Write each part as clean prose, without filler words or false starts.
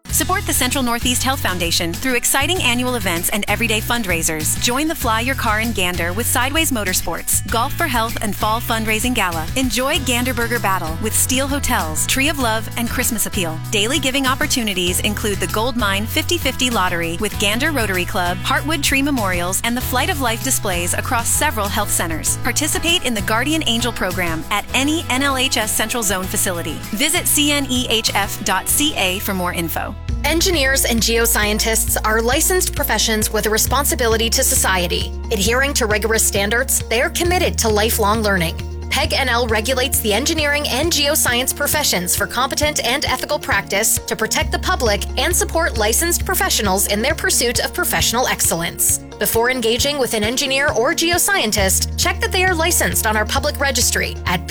Support the Central Northeast Health Foundation through exciting annual events and everyday fundraisers. Join the Fly Your Car in Gander with Sideways Motorsports, Golf for Health and Fall Fundraising Gala. Enjoy Gander Burger Battle with Steel Hotels, Tree of Love, and Christmas Appeal. Daily giving opportunities include the Gold Mine 50/50 Lottery with Gander Rotary Club, Heartwood Tree Memorials, and the Flight of Life displays across several health centers. Participate in the Guardian Angel program at any NLHS Central Zone facility. Visit cnehf.ca for more info. Engineers and geoscientists are licensed professions with a responsibility to society. Adhering to rigorous standards, they are committed to lifelong learning. PEG NL regulates the engineering and geoscience professions for competent and ethical practice to protect the public and support licensed professionals in their pursuit of professional excellence. Before engaging with an engineer or geoscientist, check that they are licensed on our public registry at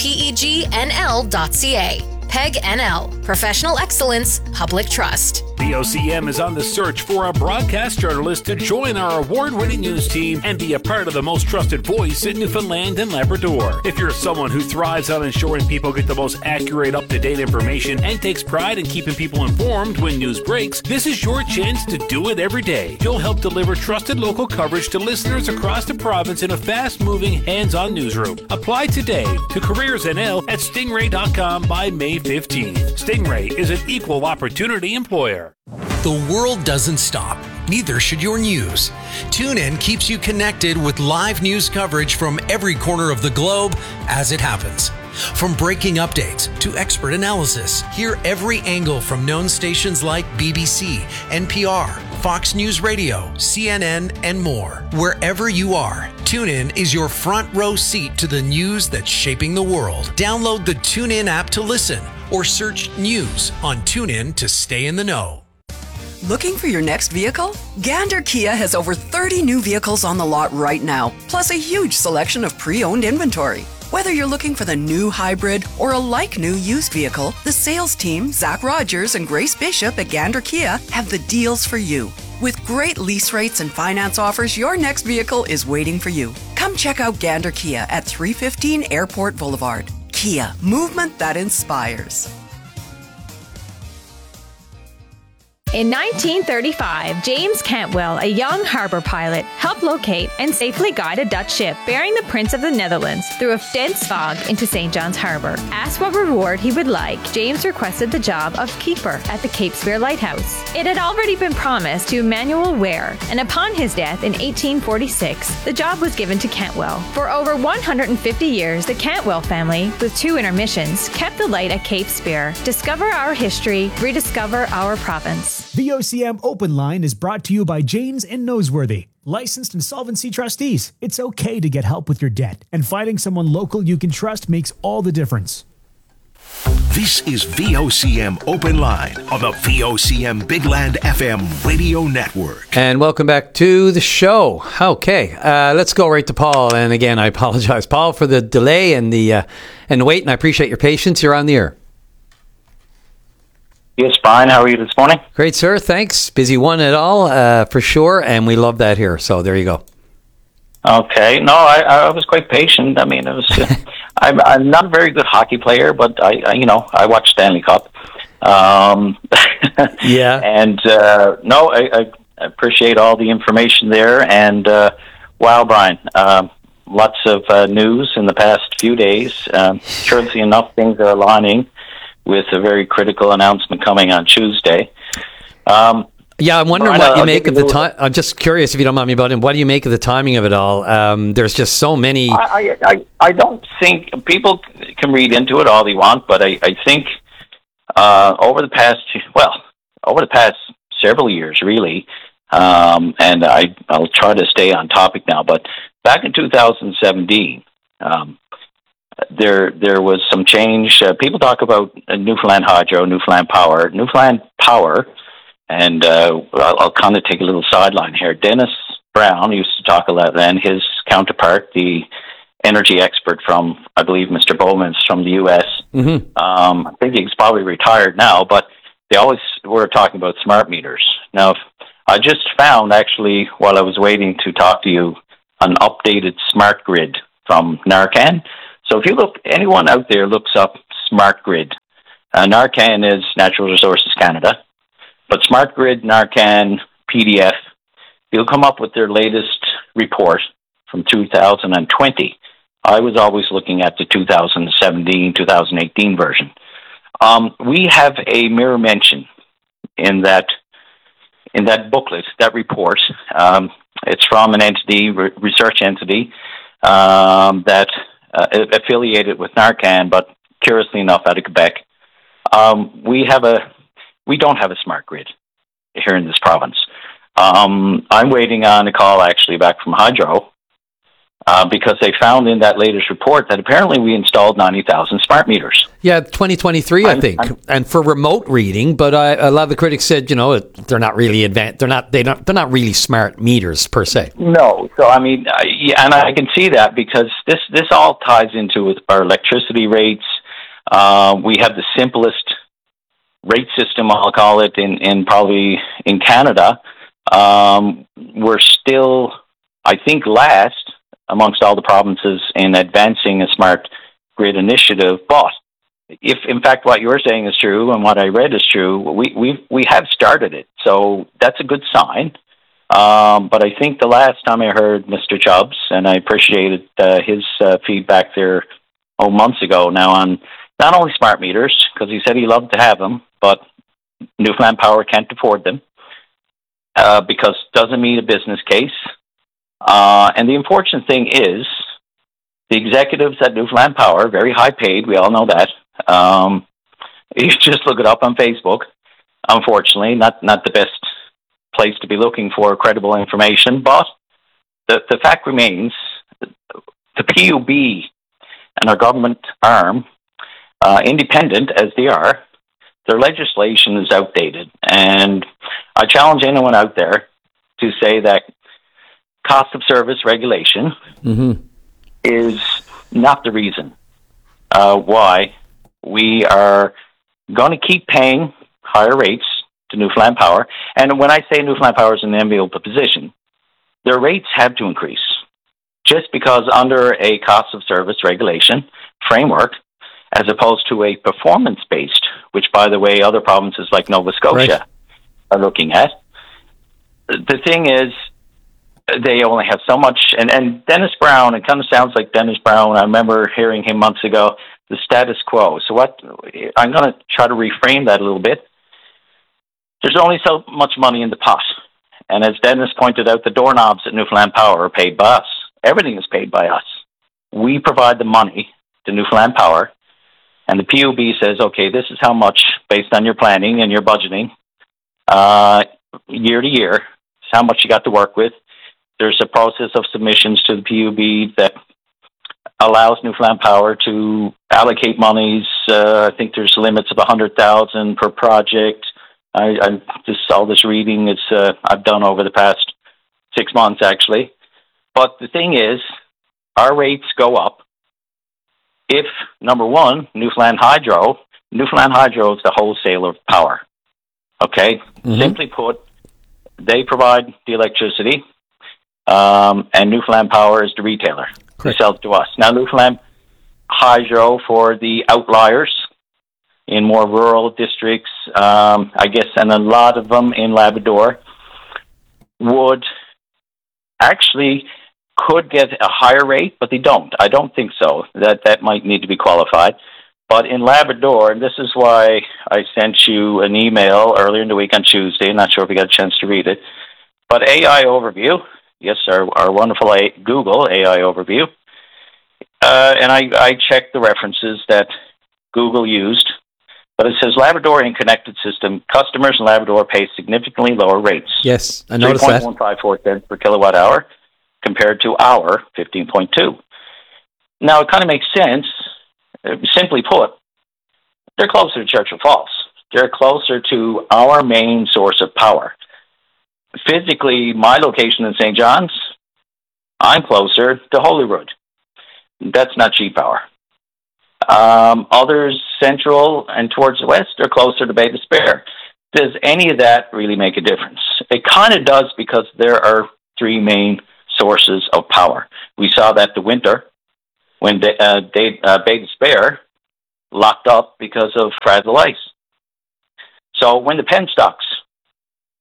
pegnl.ca. PEG NL, Professional Excellence, Public Trust. VOCM is on the search for a broadcast journalist to join our award-winning news team and be a part of the most trusted voice in Newfoundland and Labrador. If you're someone who thrives on ensuring people get the most accurate, up-to-date information and takes pride in keeping people informed when news breaks, this is your chance to do it every day. You'll help deliver trusted local coverage to listeners across the province in a fast-moving, hands-on newsroom. Apply today to CareersNL at stingray.com by May 15th. Stingray is an equal opportunity employer. The world doesn't stop. Neither should your news. TuneIn keeps you connected with live news coverage from every corner of the globe as it happens. From breaking updates to expert analysis, hear every angle from known stations like BBC, NPR, Fox News Radio, CNN, and more. Wherever you are, TuneIn is your front row seat to the news that's shaping the world. Download the TuneIn app to listen or search news on TuneIn to stay in the know. Looking for your next vehicle? Gander Kia has over 30 new vehicles on the lot right now, plus a huge selection of pre-owned inventory. Whether you're looking for the new hybrid or a like-new used vehicle, the sales team, Zach Rogers and Grace Bishop at Gander Kia, have the deals for you. With great lease rates and finance offers, your next vehicle is waiting for you. Come check out Gander Kia at 315 Airport Boulevard. Kia, movement that inspires. In 1935, James Cantwell, a young harbor pilot, helped locate and safely guide a Dutch ship bearing the Prince of the Netherlands through a dense fog into St. John's Harbor. Asked what reward he would like, James requested the job of keeper at the Cape Spear Lighthouse. It had already been promised to Emmanuel Ware, and upon his death in 1846, the job was given to Cantwell. For over 150 years, the Cantwell family, with 2 intermissions, kept the light at Cape Spear. Discover our history, rediscover our province. The OCM Open Line is brought to you by Janes and Noseworthy, licensed insolvency trustees. It's okay to get help with your debt, and finding someone local you can trust makes all the difference. This is VOCM Open Line on the VOCM Big Land FM radio network. And welcome back to the show. Okay, let's go right to Paul. And again, I apologize, Paul, for the delay and the wait, and I appreciate your patience. You're on the air. Yes, Brian, how are you this morning? Great, sir. Thanks. Busy one at all, for sure, and we love that here. So there you go. Okay. No, I was quite patient. I mean, it was. I'm not a very good hockey player, but I watch Stanley Cup. Yeah. And no, I appreciate all the information there. And wow, Brian, lots of news in the past few days. Curiously enough, things are aligning with a very critical announcement coming on Tuesday. Yeah, I'm wondering what you make of the time. I'm just curious, if you don't mind me about it. What do you make of the timing of it all? There's just so many. I don't think people can read into it all they want, but I think over the past several years, really, and I'll try to stay on topic now. But back in 2017. There was some change. People talk about Newfoundland Hydro, Newfoundland Power. Newfoundland Power, and I'll kind of take a little sideline here. Dennis Brown used to talk a lot then. His counterpart, the energy expert from, I believe, Mr. Bowman's from the U.S. Mm-hmm. I think he's probably retired now, but they always were talking about smart meters. Now, I just found, actually, while I was waiting to talk to you, an updated smart grid from Narcan. So if you look, anyone out there looks up smart grid. Narcan is Natural Resources Canada. But Smart Grid, Narcan, PDF, you'll come up with their latest report from 2020. I was always looking at the 2017, 2018 version. We have a mirror mention in that booklet, that report. It's from an entity, research entity, that affiliated with Narcan, but curiously enough, out of Quebec. We don't have a smart grid here in this province. I'm waiting on a call actually back from Hydro, because they found in that latest report that apparently we installed 90,000 smart meters. Yeah, 2023, I think, and for remote reading. But a lot of the critics said, they're not really advanced. They're not really smart meters per se. No, so I mean, and I can see that because this all ties into with our electricity rates. We have the simplest rate system, I'll call it, in probably in Canada. We're still, I think, last amongst all the provinces in advancing a smart grid initiative. But if, in fact, what you're saying is true and what I read is true, we have started it. So that's a good sign. But I think the last time I heard Mr. Chubbs, and I appreciated his feedback there months ago now on not only smart meters, because he said he loved to have them, but Newfoundland Power can't afford them because it doesn't meet a business case. And the unfortunate thing is the executives at Newfoundland Power, very high paid, we all know that. You just look it up on Facebook. Unfortunately, not the best place to be looking for credible information, but the fact remains, the PUB and our government arm, independent as they are, their legislation is outdated. And I challenge anyone out there to say that cost of service regulation is not the reason why we are going to keep paying higher rates to Newfoundland Power. And when I say Newfoundland Power is in an enviable position, their rates have to increase just because under a cost of service regulation framework, as opposed to a performance-based, which, by the way, other provinces like Nova Scotia are looking at. The thing is, they only have so much, and Dennis Brown, it kind of sounds like Dennis Brown. I remember hearing him months ago, the status quo. So I'm going to try to reframe that a little bit. There's only so much money in the pot. And as Dennis pointed out, the doorknobs at Newfoundland Power are paid by us. Everything is paid by us. We provide the money to Newfoundland Power, and the PUB says, okay, this is how much, based on your planning and your budgeting, year to year, it's how much you got to work with. There's a process of submissions to the PUB that allows Newfoundland Power to allocate monies. I think there's limits of $100,000 per project. I just all this reading I've done over the past 6 months actually. But the thing is, our rates go up if, number one, Newfoundland Hydro is the wholesaler of power. Okay? Simply put, they provide the electricity, and Newfoundland Power is the retailer who sells to us. Now, Newfoundland Hydro, for the outliers in more rural districts, I guess, and a lot of them in Labrador, could get a higher rate, but they don't. I don't think so. That might need to be qualified. But in Labrador, and this is why I sent you an email earlier in the week on Tuesday, I'm not sure if you got a chance to read it, but AI Overview, yes, our wonderful Google AI Overview, and I checked the references that Google used, but it says Labrador in connected system, customers in Labrador pay significantly lower rates. Yes, I noticed that. 3.154 cents per kilowatt hour compared to our 15.2. Now, it kind of makes sense. Simply put, they're closer to Churchill Falls. They're closer to our main source of power. Physically, my location in St. John's, I'm closer to Holyrood. That's not cheap power. Others central and towards the west are closer to Bay Despair. Does any of that really make a difference? It kind of does, because there are three main sources of power. We saw that the winter when Bay Despair locked up because of fragile ice. So when the penstocks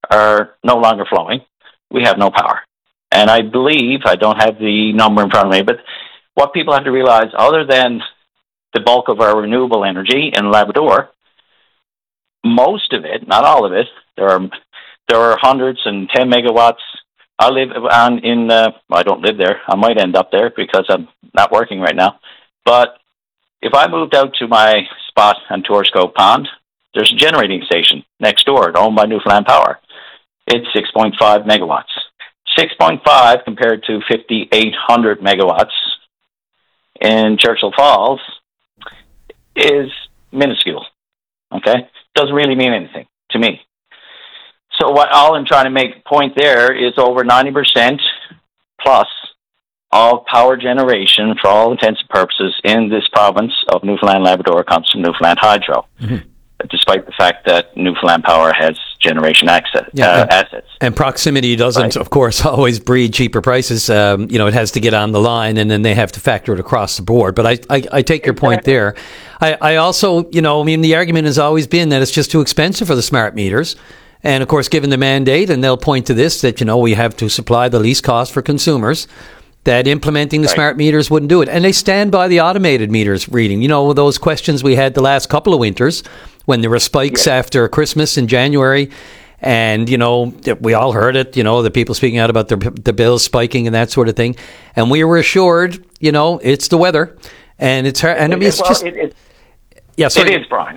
are no longer flowing. We have no power. And I believe, I don't have the number in front of me, but what people have to realize, other than the bulk of our renewable energy in Labrador, most of it, not all of it, there are hundreds and 10 megawatts. I live I don't live there. I might end up there because I'm not working right now. But if I moved out to my spot on Torsco Pond, there's a generating station next door owned by Newfoundland Power. It's 6.5 megawatts. 6.5 compared to 5,800 megawatts in Churchill Falls is minuscule. Okay? Doesn't really mean anything to me. So all I'm trying to make a point there is over 90% plus all power generation for all intents and purposes in this province of Newfoundland Labrador comes from Newfoundland Hydro, despite the fact that Newfoundland Power has generation assets. And proximity doesn't, of course, always breed cheaper prices. It has to get on the line, and then they have to factor it across the board. But I take your point there. I also, the argument has always been that it's just too expensive for the smart meters. And, of course, given the mandate, and they'll point to this, that, we have to supply the least cost for consumers, that implementing the smart meters wouldn't do it. And they stand by the automated meters reading. Those questions we had the last couple of winters when there were spikes after Christmas in January. And, we all heard it, the people speaking out about the bills spiking and that sort of thing. And we were assured, it's the weather. And it's hard. And I mean, it is, Brian.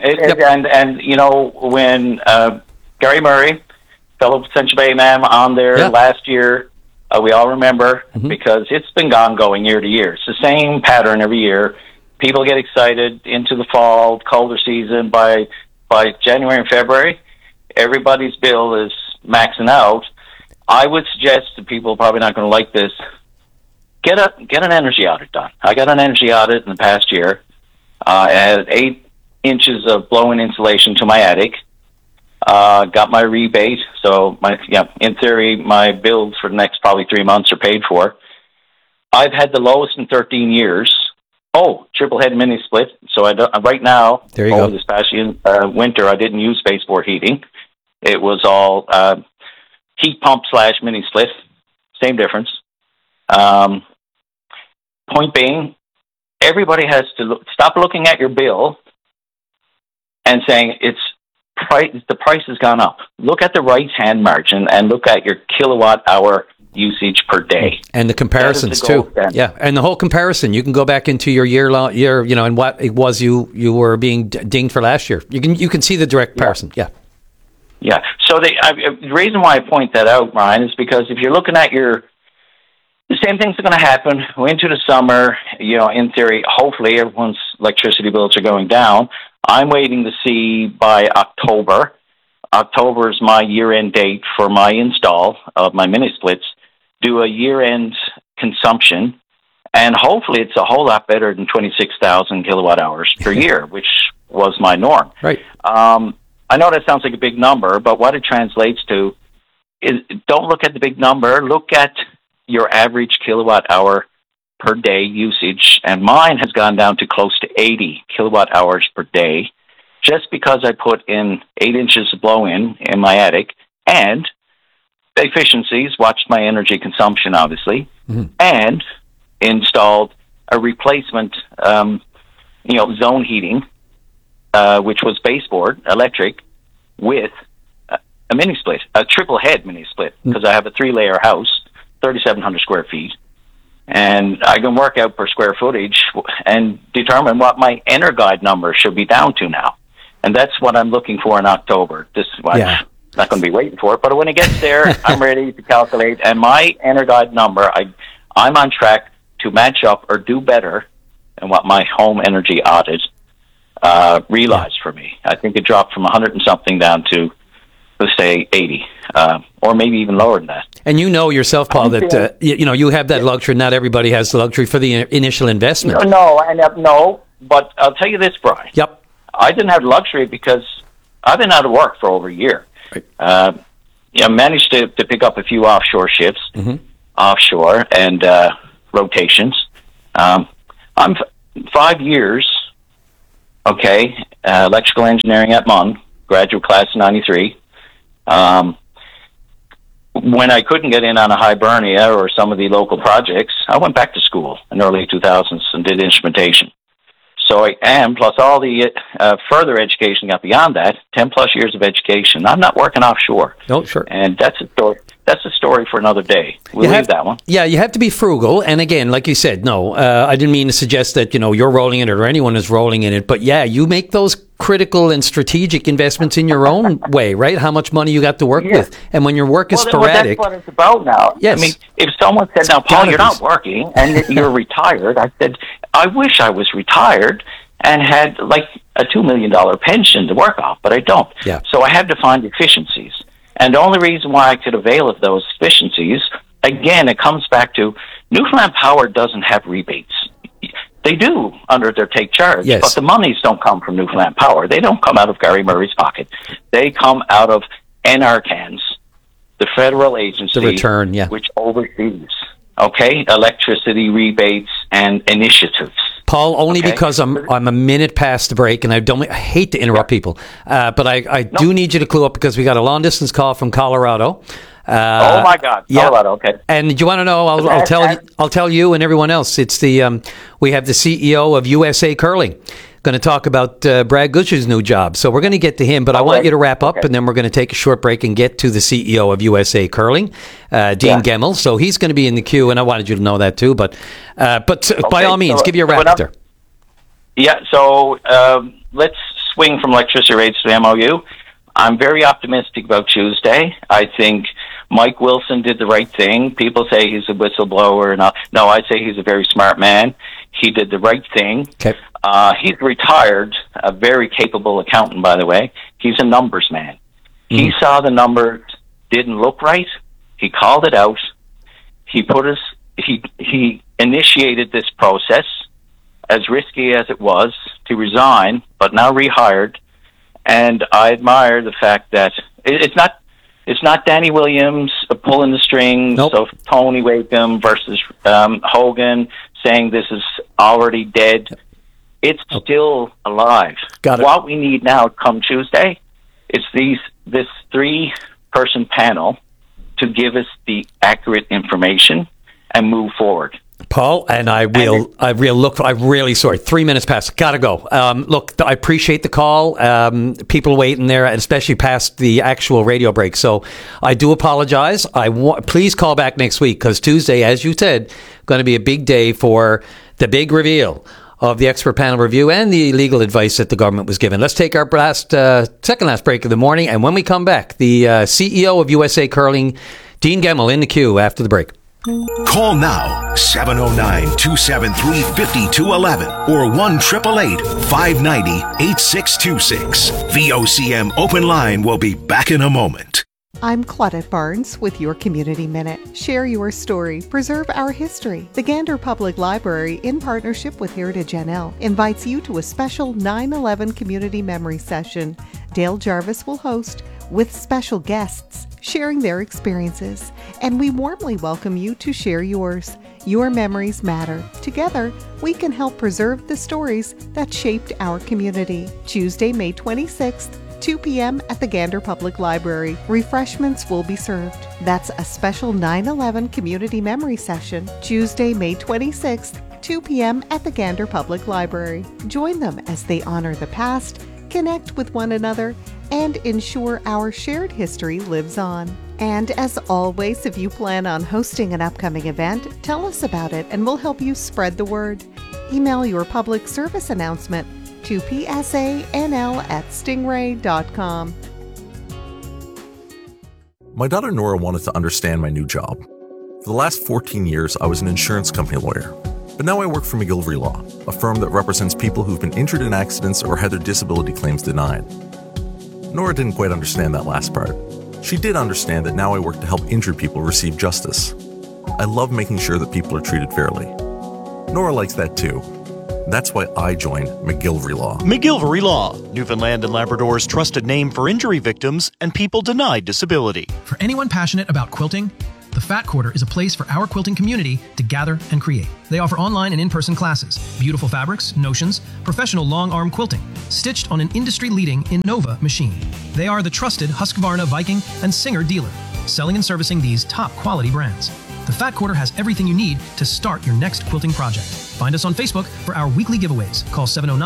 When Gary Murray, fellow Central Bay man, on there last year, we all remember, because it's been ongoing year to year. It's the same pattern every year. People get excited into the fall, colder season. By January and February, everybody's bill is maxing out. I would suggest to people probably not going to like this, get an energy audit done. I got an energy audit in the past year. I had 8 inches of blow-in insulation to my attic. Got my rebate, so in theory, my bills for the next probably 3 months are paid for. I've had the lowest in 13 years. Oh, triple head mini split. So right now, this past winter, I didn't use baseboard heating. It was all heat pump / mini split. Same difference. Point being, everybody has to stop looking at your bill and saying the price has gone up. Look at the right-hand margin and look at your kilowatt-hour usage per day. And the comparisons, too. Yeah, and the whole comparison. You can go back into your year, and what it was you were being dinged for last year. You can see the direct comparison. Yeah. So the reason why I point that out, Ryan, is because if you're looking at the same things are going to happen into the summer. In theory, hopefully everyone's electricity bills are going down. I'm waiting to see by October. October is my year-end date for my install of my mini splits. Do a year-end consumption, and hopefully it's a whole lot better than 26,000 kilowatt hours per year, which was my norm. Right. I know that sounds like a big number, but what it translates to is don't look at the big number. Look at your average kilowatt hour per day usage, and mine has gone down to close to 80 kilowatt hours per day just because I put in 8 inches of blow-in my attic, and the efficiencies, watched my energy consumption, obviously, and installed a replacement, zone heating, which was baseboard, electric, with a mini split, a triple head mini split, because I have a 3-layer house, 3,700 square feet. And I can work out per square footage and determine what my EnerGuide number should be down to now. And that's what I'm looking for in October. I'm not going to be waiting for it, but when it gets there, I'm ready to calculate. And my EnerGuide number, I'm on track to match up or do better than what my home energy audit realized for me. I think it dropped from 100 and something down to, let's say, 80, or maybe even lower than that. And yourself, Paul, that you have that luxury. Not everybody has the luxury for the initial investment. No, but I'll tell you this, Brian. Yep. I didn't have the luxury because I've been out of work for over a year. Right. I managed to pick up a few offshore shifts, offshore, and rotations. I'm 5 years, electrical engineering at MUN, graduate class of 93. when I couldn't get in on a Hibernia or some of the local projects, I went back to school in the early 2000s and did instrumentation. So I am, plus all the further education got beyond that, 10 plus years of education. I'm not working offshore. Oh, sure. And that's a story. That's a story for another day. We'll leave that one. Yeah, you have to be frugal. And again, like you said, no, I didn't mean to suggest that, you're rolling in it or anyone is rolling in it. But yeah, you make those critical and strategic investments in your own way, right? How much money you got to work with. And when your work is sporadic. Well, that's what it's about now. Yes. I mean, if someone said, now, Paul, you're not working and you're retired, I said, I wish I was retired and had like a $2 million pension to work off, but I don't. Yeah. So I had to find efficiencies. And the only reason why I could avail of those efficiencies, again, it comes back to Newfoundland Power doesn't have rebates. They do under their take charge, but the monies don't come from Newfoundland Power. They don't come out of Gary Murray's pocket. They come out of NRCans, the federal agency, the return, which oversees, electricity rebates and initiatives. Paul, only because I'm a minute past the break, and I hate to interrupt people, but I do need you to clue up because we got a long distance call from Colorado. Oh my God, Colorado! Okay. And do you want to know? I'll tell you and everyone else. It's the we have the CEO of USA Curling going to talk about Brad Gutsch's new job. So we're going to get to him, but I want you to wrap up, and then we're going to take a short break and get to the CEO of USA Curling, Dean Gemmell. So he's going to be in the queue, and I wanted you to know that too. But by all means, give you a wrap there. Yeah. So let's swing from electricity rates to MOU. I'm very optimistic about Tuesday. I think Mike Wilson did the right thing. People say he's a whistleblower. No, I say he's a very smart man. He did the right thing. Okay. He's retired, a very capable accountant, by the way. He's a numbers man. He saw the numbers didn't look right. He called it out. He initiated this process, as risky as it was, to resign, but now rehired. And I admire the fact that it's not Danny Williams pulling the strings of Tony Wakeham versus Hogan saying this is already dead. It's still alive. Got it. What we need now come Tuesday is this 3-person panel to give us the accurate information and move forward. Paul, and I'm really sorry. 3 minutes past. Gotta go. Look, I appreciate the call. People waiting there, especially past the actual radio break. So I do apologize. Please call back next week because Tuesday, as you said, going to be a big day for the big reveal of the expert panel review and the legal advice that the government was given. Let's take our second last break of the morning. And when we come back, the CEO of USA Curling, Dean Gemmell, in the queue after the break. Call now, 709-273-5211 or 1-888-590-8626. VOCM Open Line will be back in a moment. I'm Claudette Barnes with your Community Minute. Share your story. Preserve our history. The Gander Public Library, in partnership with Heritage NL, invites you to a special 9/11 community memory session. Dale Jarvis will host with special guests sharing their experiences, and we warmly welcome you to share yours. Your memories matter. Together, we can help preserve the stories that shaped our community. Tuesday, May 26th, 2 p.m. at the Gander Public Library. Refreshments will be served. That's a special 9/11 community memory session, Tuesday, May 26th, 2 p.m. at the Gander Public Library. Join them as they honor the past, connect with one another, and ensure our shared history lives on. And as always, if you plan on hosting an upcoming event, tell us about it and we'll help you spread the word. Email your public service announcement to psanl@stingray.com. My daughter Nora wanted to understand my new job. For the last 14 years, I was an insurance company lawyer. But now I work for McGillivray Law, a firm that represents people who've been injured in accidents or had their disability claims denied. Nora didn't quite understand that last part. She did understand that now I work to help injured people receive justice. I love making sure that people are treated fairly. Nora likes that too. That's why I joined McGillivray Law. McGillivray Law, Newfoundland and Labrador's trusted name for injury victims and people denied disability. For anyone passionate about quilting, the Fat Quarter is a place for our quilting community to gather and create. They offer online and in-person classes, beautiful fabrics, notions, professional long-arm quilting, stitched on an industry-leading Innova machine. They are the trusted Husqvarna, Viking, and Singer dealer. selling and servicing these top quality brands. The Fat Quarter has everything you need to start your next quilting project. Find us on Facebook for our weekly giveaways. Call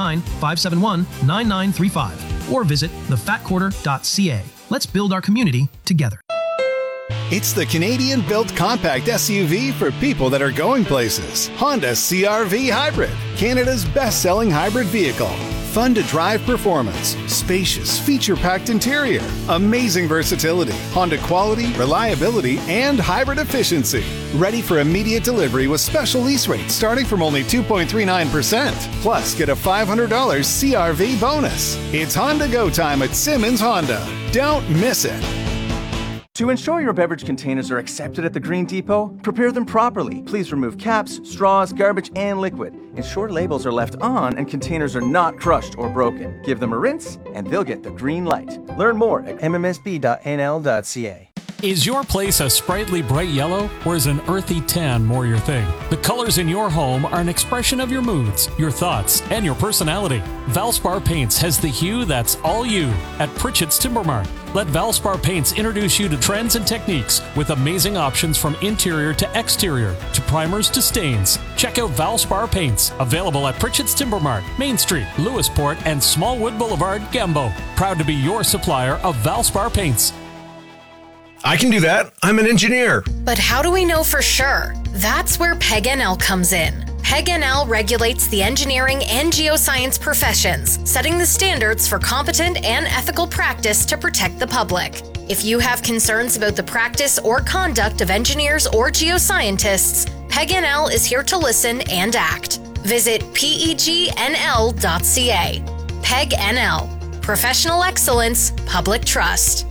709-571-9935 or visit thefatquarter.ca. Let's build our community together. It's the Canadian-built compact SUV for people that are going places. Honda CR-V Hybrid, Canada's best-selling hybrid vehicle. Fun-to-drive performance, spacious, feature-packed interior, amazing versatility, Honda quality, reliability, and hybrid efficiency. Ready for immediate delivery with special lease rates starting from only 2.39%. Plus, get a $500 CR-V bonus. It's Honda Go time at Simmons Honda. Don't miss it. To ensure your beverage containers are accepted at the Green Depot, prepare them properly. Please remove caps, straws, garbage, and liquid. Ensure labels are left on and containers are not crushed or broken. Give them a rinse, and they'll get the green light. Learn more at mmsb.nl.ca. Is your place a sprightly bright yellow, or is an earthy tan more your thing? The colors in your home are an expression of your moods, your thoughts, and your personality. Valspar Paints has the hue that's all you at Pritchett's Timber Mart. Let Valspar Paints introduce you to trends and techniques with amazing options from interior to exterior, to primers to stains. Check out Valspar Paints, available at Pritchett's Timber Mart, Main Street, Lewisport, and Smallwood Boulevard, Gambo. Proud to be your supplier of Valspar Paints. I can do that. I'm an engineer. But how do we know for sure? That's where PEG-NL comes in. PEG-NL regulates the engineering and geoscience professions, setting the standards for competent and ethical practice to protect the public. If you have concerns about the practice or conduct of engineers or geoscientists, PEG-NL is here to listen and act. Visit pegnl.ca. PEG-NL. Professional excellence, public trust.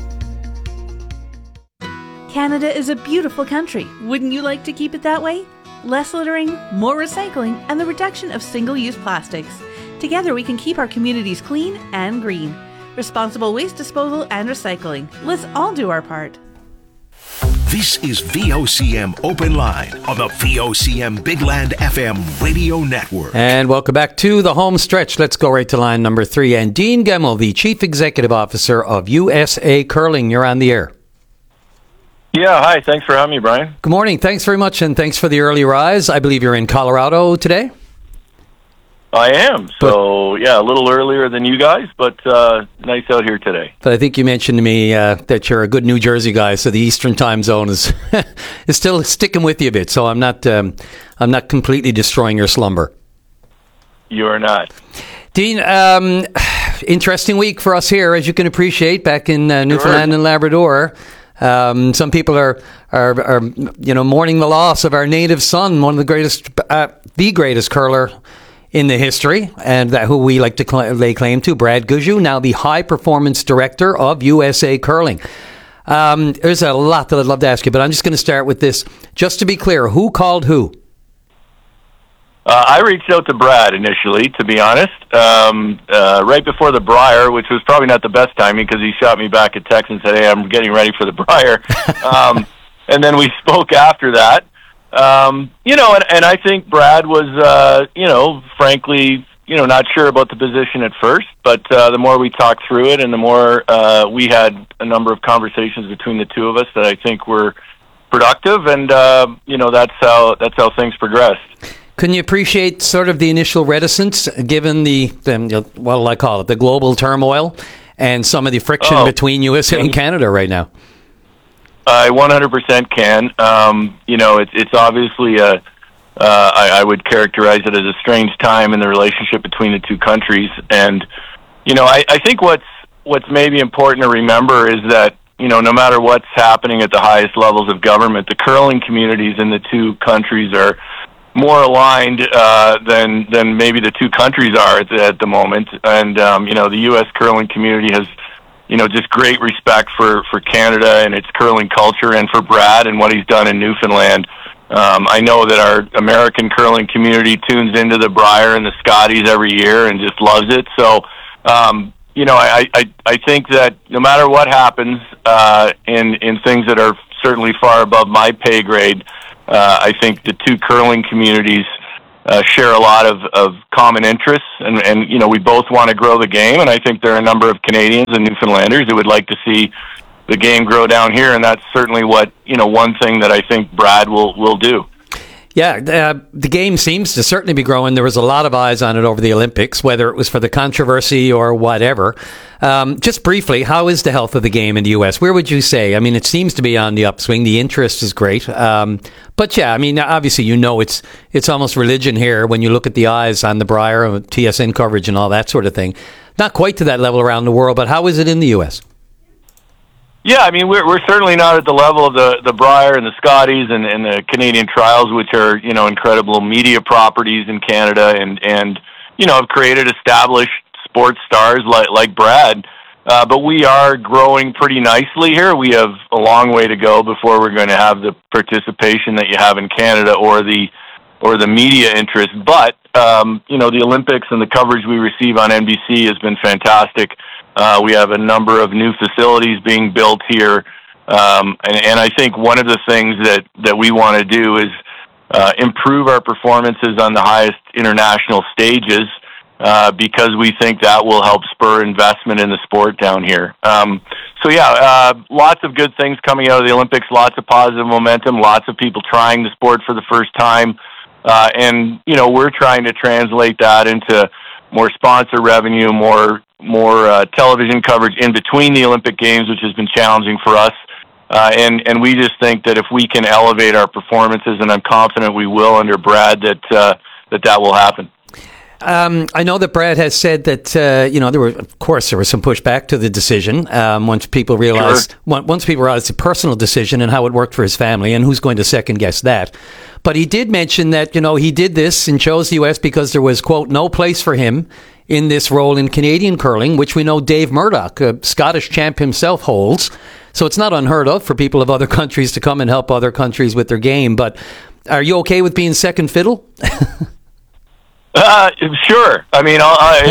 Canada is a beautiful country. Wouldn't you like to keep it that way? Less littering, more recycling, and the reduction of single-use plastics. Together we can keep our communities clean and green. Responsible waste disposal and recycling. Let's all do our part. This is VOCM Open Line on the VOCM Big Land FM radio network. And welcome back to the home stretch. Let's go right to line number 3. And Dean Gemmell, the Chief Executive Officer of USA Curling, you're on the air. Yeah, hi. Thanks for having me, Brian. Good morning. Thanks very much, and thanks for the early rise. I believe you're in Colorado today? I am. So, yeah, a little earlier than you guys, but nice out here today. But I think you mentioned to me that you're a good New Jersey guy, so the Eastern time zone is is still sticking with you a bit. So I'm not completely destroying your slumber. You are not. Dean, interesting week for us here, as you can appreciate, back in Newfoundland and Labrador. Some people are mourning the loss of our native son, one of the greatest curler in the history, and who we like to lay claim to, Brad Gushue, now the high performance director of USA Curling. There's a lot that I'd love to ask you, but I'm just going to start with this. Just to be clear, who called who? I reached out to Brad initially, to be honest, right before the Brier, which was probably not the best timing because he shot me back a text and said, hey, I'm getting ready for the Brier. And then we spoke after that. And I think Brad was, frankly, not sure about the position at first, but the more we talked through it and the more we had a number of conversations between the two of us that I think were productive, and, that's how things progressed. Can you appreciate sort of the initial reticence, given what I call it, the global turmoil and some of the friction between USA and Canada right now? I 100% can. It's obviously I would characterize it as a strange time in the relationship between the two countries. And, I think what's maybe important to remember is that, no matter what's happening at the highest levels of government, the curling communities in the two countries are more aligned than maybe the two countries are at the moment. And, the U.S. curling community has, just great respect for Canada and its curling culture, and for Brad and what he's done in Newfoundland. I know that our American curling community tunes into the Brier and the Scotties every year and just loves it. So, I think that no matter what happens in things that are certainly far above my pay grade, I think the two curling communities share a lot of common interests, and we both want to grow the game, and I think there are a number of Canadians and Newfoundlanders who would like to see the game grow down here, and that's certainly what, one thing that I think Brad will do. Yeah, the game seems to certainly be growing. There was a lot of eyes on it over the Olympics, whether it was for the controversy or whatever. Just briefly, how is the health of the game in the U.S.? Where would you say? I mean, it seems to be on the upswing. The interest is great. But yeah, I mean, obviously, it's almost religion here when you look at the eyes on the Brier, TSN coverage and all that sort of thing. Not quite to that level around the world, but how is it in the U.S.? Yeah, I mean, we're certainly not at the level of the Brier and the Scotties and the Canadian Trials, which are, incredible media properties in Canada and have created established sports stars like Brad. But we are growing pretty nicely here. We have a long way to go before we're going to have the participation that you have in Canada or the media interest. But, the Olympics and the coverage we receive on NBC has been fantastic. We have a number of new facilities being built here. And I think one of the things that we want to do is improve our performances on the highest international stages because we think that will help spur investment in the sport down here. Lots of good things coming out of the Olympics, lots of positive momentum, lots of people trying the sport for the first time. And we're trying to translate that into more sponsor revenue, more television coverage in between the Olympic Games, which has been challenging for us. And we just think that if we can elevate our performances, and I'm confident we will under Brad, that will happen. I know that Brad has said that there was some pushback to the decision once people realized the personal decision and how it worked for his family, and who's going to second guess that. But he did mention that he did this and chose the U.S. because there was, quote, no place for him in this role in Canadian curling, which we know Dave Murdoch, a Scottish champ himself, holds. So it's not unheard of for people of other countries to come and help other countries with their game. But are you okay with being second fiddle? Sure. I mean,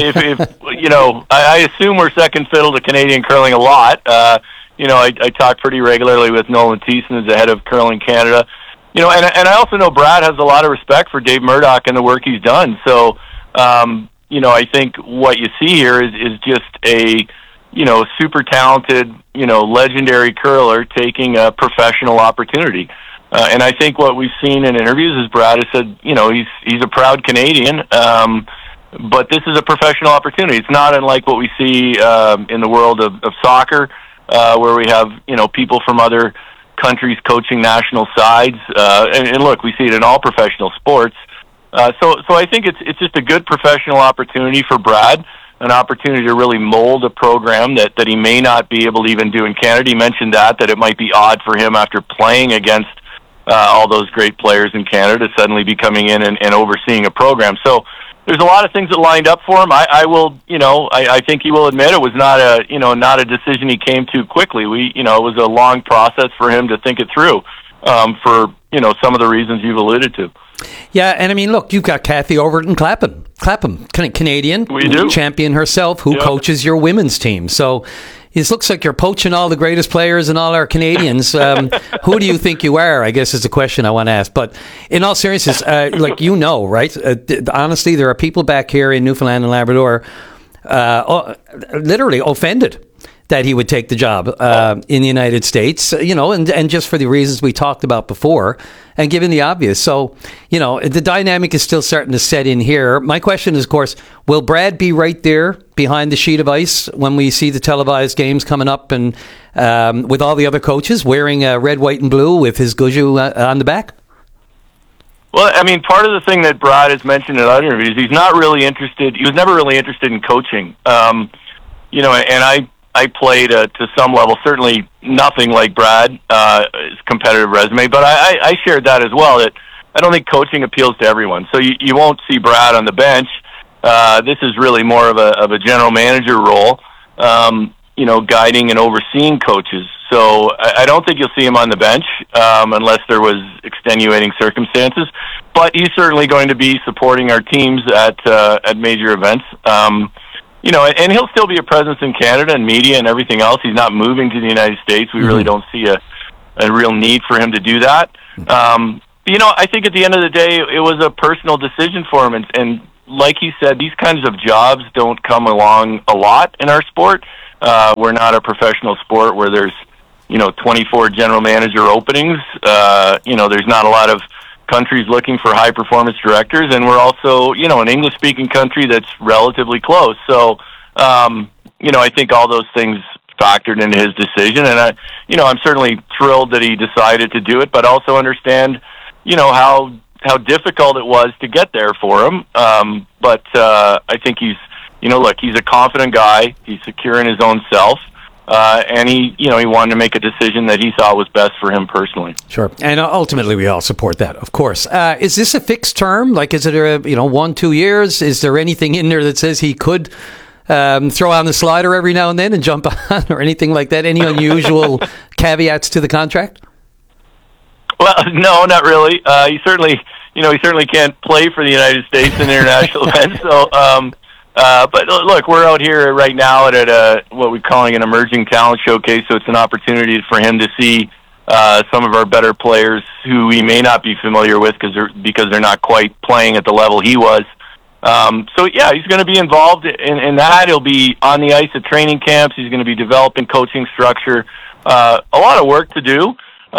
I assume we're second fiddle to Canadian curling a lot. I talk pretty regularly with Nolan Thiessen, as the head of Curling Canada. And I also know Brad has a lot of respect for Dave Murdoch and the work he's done. So, I think what you see here is just a, super talented, legendary curler taking a professional opportunity. And I think what we've seen in interviews is Brad has said, he's a proud Canadian, but this is a professional opportunity. It's not unlike what we see in the world of soccer, where we have, people from other countries coaching national sides. And look, we see it in all professional sports. So I think it's just a good professional opportunity for Brad, an opportunity to really mold a program that he may not be able to even do in Canada. He mentioned that it might be odd for him after playing against all those great players in Canada to suddenly be coming in and overseeing a program. So there's a lot of things that lined up for him. I think he will admit it was not a decision he came to quickly. It was a long process for him to think it through, for some of the reasons you've alluded to. Yeah, and I mean, look, you've got Kathy Overton Clapham, Canadian champion herself, who coaches your women's team. So it looks like you're poaching all the greatest players and all our Canadians. Who do you think you are, I guess, is the question I want to ask. But in all seriousness, right? Honestly, there are people back here in Newfoundland and Labrador literally offended that he would take the job in the United States, and just for the reasons we talked about before, and given the obvious. So, the dynamic is still starting to set in here. My question is, of course, will Brad be right there behind the sheet of ice when we see the televised games coming up and with all the other coaches wearing red, white, and blue with his Guju on the back? Well, I mean, part of the thing that Brad has mentioned in other interviews, he was never really interested in coaching. And I played to some level, certainly nothing like Brad's competitive resume, but I shared that as well, that I don't think coaching appeals to everyone. So you won't see Brad on the bench. This is really more of a general manager role, guiding and overseeing coaches. So I don't think you'll see him on the bench unless there was extenuating circumstances. But he's certainly going to be supporting our teams at major events. And he'll still be a presence in Canada and media and everything else. He's not moving to the United States. We really don't see a real need for him to do that. I think at the end of the day, it was a personal decision for him. And like he said, these kinds of jobs don't come along a lot in our sport. We're not a professional sport where there's 24 general manager openings. There's not a lot of countries looking for high performance directors, and we're also, an English speaking country that's relatively close. So, I think all those things factored into his decision, and I'm certainly thrilled that he decided to do it, but also understand, how difficult it was to get there for him. But I think he's a confident guy. He's secure in his own self. And he wanted to make a decision that he thought was best for him personally. Sure. And ultimately, we all support that, of course. Is this a fixed term? Like, is it 1-2 years? Is there anything in there that says he could throw on the slider every now and then and jump on, or anything like that? Any unusual caveats to the contract? Well, no, not really. He certainly can't play for the United States in international events. So, but look, we're out here right now at what we're calling an emerging talent showcase. So it's an opportunity for him to see some of our better players who he may not be familiar with because they're not quite playing at the level he was. So yeah, he's going to be involved in that. He'll be on the ice at training camps. He's going to be developing coaching structure. A lot of work to do.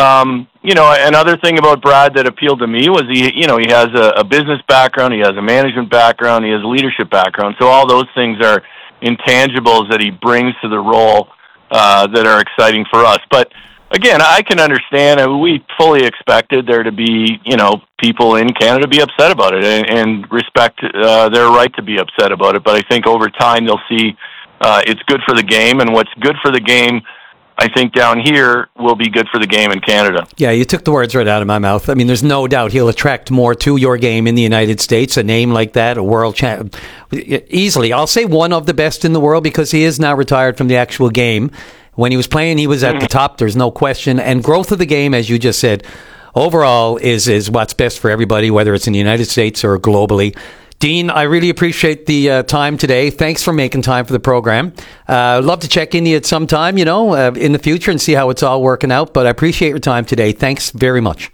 Another thing about Brad that appealed to me was he has a business background, he has a management background, he has a leadership background. So all those things are intangibles that he brings to the role that are exciting for us. But again, I can understand, and we fully expected there to be, people in Canada be upset about it and respect their right to be upset about it. But I think over time they'll see it's good for the game, and what's good for the game, I think down here will be good for the game in Canada. Yeah, you took the words right out of my mouth. I mean, there's no doubt he'll attract more to your game in the United States. A name like that, a world champ, easily. I'll say one of the best in the world because he is now retired from the actual game. When he was playing, he was at the top. There's no question. And growth of the game, as you just said, overall is what's best for everybody, whether it's in the United States or globally. Dean, I really appreciate the time today. Thanks for making time for the program. Love to check in at some time, in the future and see how it's all working out. But I appreciate your time today. Thanks very much.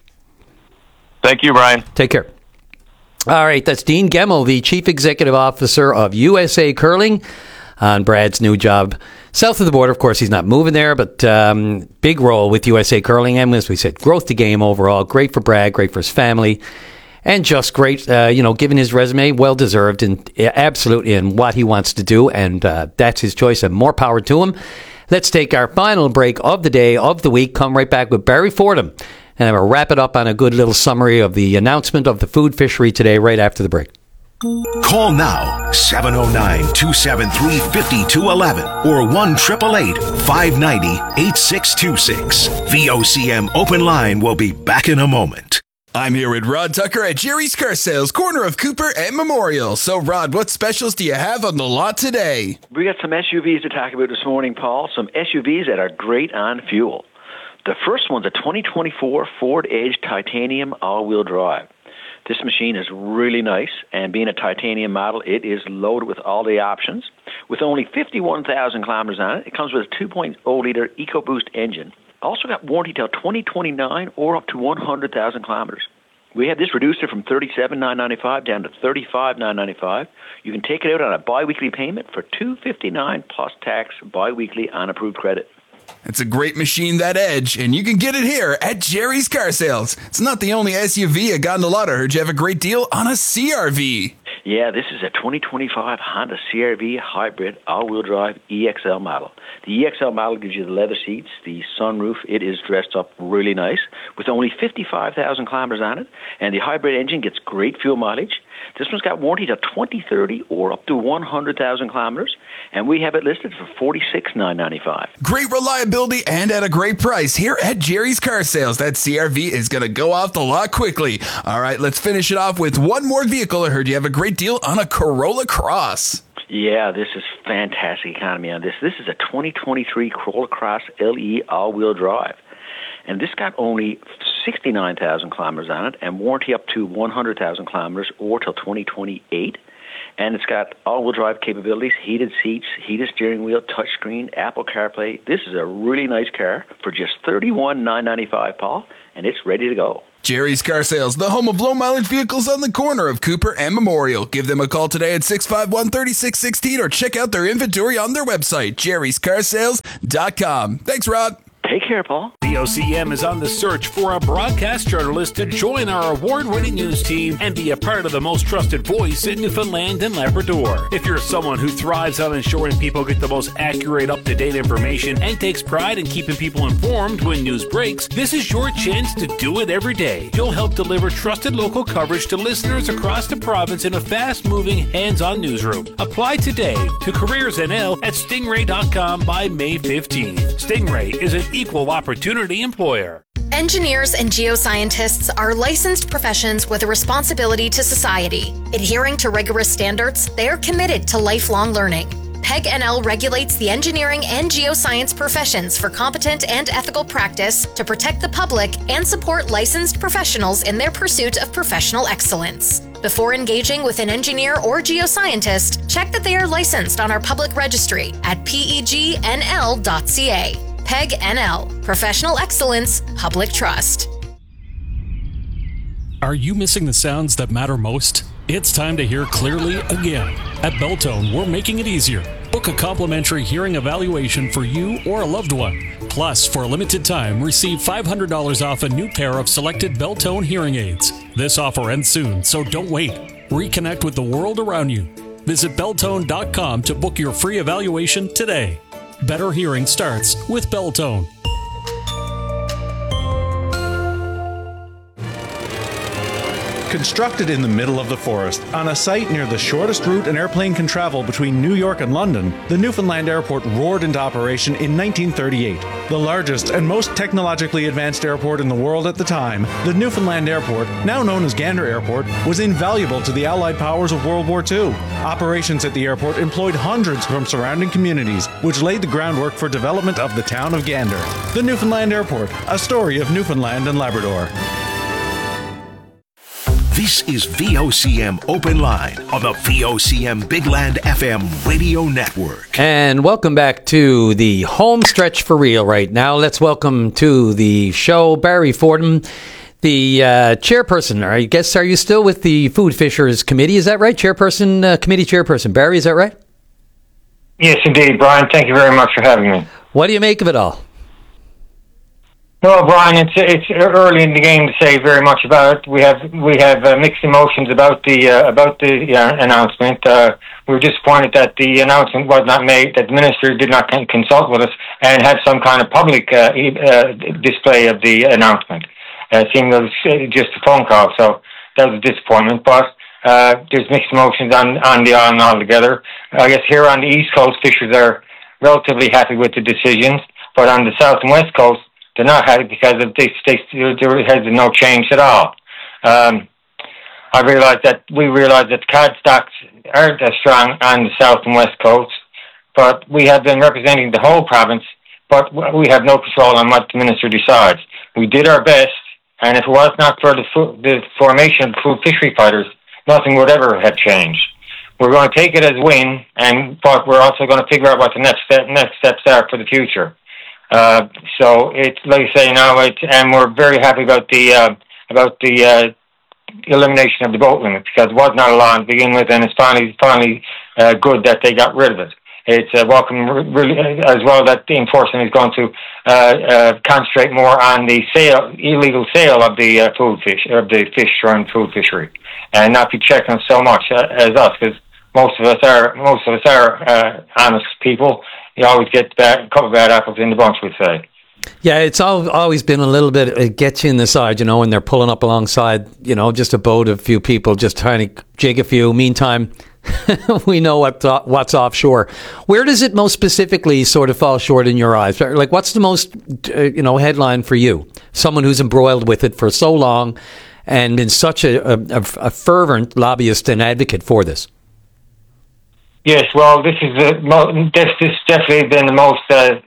Thank you, Brian. Take care. All right, that's Dean Gemmell, the Chief Executive Officer of USA Curling, on Brad's new job south of the border. Of course, he's not moving there, but big role with USA Curling. And as we said, growth to game overall. Great for Brad, great for his family. And just great, given his resume, well-deserved and absolute in what he wants to do. And that's his choice, and more power to him. Let's take our final break of the day, of the week. Come right back with Barry Fordham. And I'm going to wrap it up on a good little summary of the announcement of the food fishery today, right after the break. Call now, 709-273-5211 or 1-888-590-8626. VOCM Open Line will be back in a moment. I'm here with Rod Tucker at Jerry's Car Sales, corner of Cooper and Memorial. So, Rod, what specials do you have on the lot today? We got some SUVs to talk about this morning, Paul. Some SUVs that are great on fuel. The first one's a 2024 Ford Edge Titanium all-wheel drive. This machine is really nice, and being a titanium model, it is loaded with all the options. With only 51,000 kilometers on it, it comes with a 2.0-liter EcoBoost engine. Also got warranty till 2029 or up to 100,000 kilometers. We have this reduced from $37,995 down to $35,995. You can take it out on a biweekly payment for $259 plus tax biweekly on approved credit. It's a great machine, that Edge, and you can get it here at Jerry's Car Sales. It's not the only SUV you got in the lot. I heard you have a great deal on a CRV. Yeah, this is a 2025 Honda CRV Hybrid all-wheel drive EXL model. The EXL model gives you the leather seats, the sunroof. It is dressed up really nice with only 55,000 kilometers on it, and the hybrid engine gets great fuel mileage. This one's got warranty to 2030 or up to 100,000 kilometers, and we have it listed for $46,995. Great reliability and at a great price here at Jerry's Car Sales. That CRV is going to go off the lot quickly. All right, let's finish it off with one more vehicle. I heard you have a great deal on a Corolla Cross. Yeah, this is fantastic economy on this. This is a 2023 Corolla Cross LE all-wheel drive. And this got only 69,000 kilometers on it and warranty up to 100,000 kilometers or till 2028. And it's got all-wheel drive capabilities, heated seats, heated steering wheel, touchscreen, Apple CarPlay. This is a really nice car for just $31,995, Paul, and it's ready to go. Jerry's Car Sales, the home of low-mileage vehicles on the corner of Cooper and Memorial. Give them a call today at 651-3616 or check out their inventory on their website, jerryscarsales.com. Thanks, Rod. Take care, Paul. VOCM is on the search for a broadcast journalist to join our award-winning news team and be a part of the most trusted voice in Newfoundland and Labrador. If you're someone who thrives on ensuring people get the most accurate, up-to-date information and takes pride in keeping people informed when news breaks, this is your chance to do it every day. You'll help deliver trusted local coverage to listeners across the province in a fast-moving, hands-on newsroom. Apply today to CareersNL at stingray.com by May 15th. Stingray is an equal opportunity employer. Engineers and geoscientists are licensed professions with a responsibility to society. Adhering to rigorous standards, they are committed to lifelong learning. PEG NL regulates the engineering and geoscience professions for competent and ethical practice to protect the public and support licensed professionals in their pursuit of professional excellence. Before engaging with an engineer or geoscientist, check that they are licensed on our public registry at pegnl.ca. PEG NL, Professional Excellence, Public Trust. Are you missing the sounds that matter most? It's time to hear clearly again. At Beltone, we're making it easier. Book a complimentary hearing evaluation for you or a loved one. Plus, for a limited time, receive $500 off a new pair of selected Beltone hearing aids. This offer ends soon, so don't wait. Reconnect with the world around you. Visit Beltone.com to book your free evaluation today. Better hearing starts with Beltone. Constructed in the middle of the forest, on a site near the shortest route an airplane can travel between New York and London, the Newfoundland Airport roared into operation in 1938. The largest and most technologically advanced airport in the world at the time, the Newfoundland Airport, now known as Gander Airport, was invaluable to the Allied powers of World War II. Operations at the airport employed hundreds from surrounding communities, which laid the groundwork for development of the town of Gander. The Newfoundland Airport, a story of Newfoundland and Labrador. This is VOCM Open Line on the VOCM Bigland FM radio network. And welcome back to the home stretch for real right now. Let's welcome to the show Barry Fordham, the chairperson. Are you still with the Food Fishers Committee? Is that right? Committee chairperson. Barry, is that right? Yes, indeed, Brian. Thank you very much for having me. What do you make of it all? No, Brian, it's early in the game to say very much about it. We have mixed emotions about the announcement. We were disappointed that the announcement was not made, that the minister did not consult with us and have some kind of public display of the announcement. It seemed it was just a phone call, so that was a disappointment. But there's mixed emotions on the island altogether. I guess here on the East Coast, fishers are relatively happy with the decisions, but on the South and West Coast, they're not happy because of there has been no change at all. We realize that cod stocks aren't as strong on the South and West Coast, but we have been representing the whole province, but we have no control on what the minister decides. We did our best, and if it was not for the formation of the food fishery fighters, nothing would ever have changed. We're going to take it as a win, but we're also going to figure out what the next steps are for the future. So it's like I say now, and we're very happy about the elimination of the boat limit, because it was not a law to begin with, and it's finally good that they got rid of it. It's welcome, really, as well, that the enforcement is going to concentrate more on the illegal sale of the fish from food fishery, and not be checking so much as us, because most of us are honest people. You always get a couple of bad apples in the bunch, we say. Yeah, it's always been a little bit, it gets you in the side, when they're pulling up alongside, just a boat of a few people, just trying to jig a few. Meantime, we know what's offshore. Where does it most specifically sort of fall short in your eyes? Like, what's the most, headline for you? Someone who's embroiled with it for so long and been such a fervent lobbyist and advocate for this. Yes, well, this is definitely been the most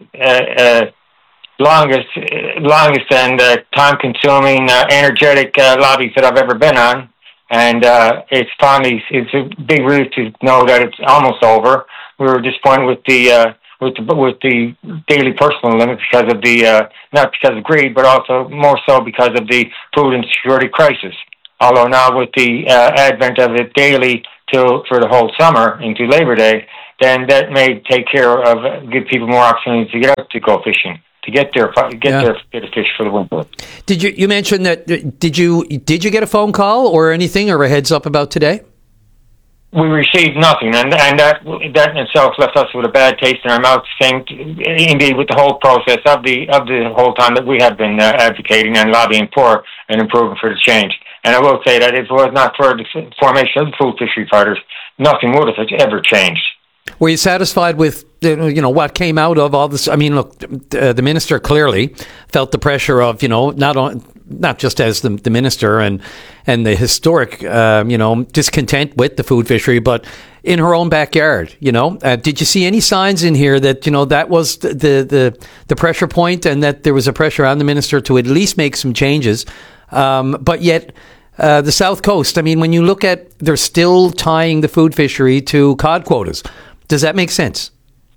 longest and time-consuming, energetic lobbies that I've ever been on, and it's a big relief to know that it's almost over. We were disappointed with the daily personal limit because of not because of greed, but also more so because of the food insecurity crisis. Although now with the advent of it daily for the whole summer into Labor Day, then that may take care of give people more opportunities to get out to go fishing. to get their fish for the winter. Did you mention that? Did you get a phone call or anything or a heads up about today? We received nothing, and that in itself left us with a bad taste in our mouth. Indeed, with the whole process of the whole time that we have been advocating and lobbying for an improvement for the change. And I will say that if it was not for the formation of the food fishery fighters, nothing would have ever changed. Were you satisfied with what came out of all this? I mean, look, the minister clearly felt the pressure of not just as the minister and the historic discontent with the food fishery, but in her own backyard. Did you see any signs in here that that was the pressure point, and that there was a pressure on the minister to at least make some changes? But yet, the South Coast. I mean, when you look at, they're still tying the food fishery to cod quotas. Does that make sense?